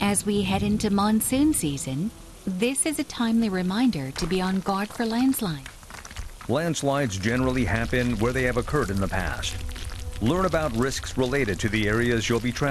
As we head into monsoon season, this is a timely reminder to be on guard for landslides. Landslides generally happen where they have occurred in the past. Learn about risks related to the areas you'll be traveling.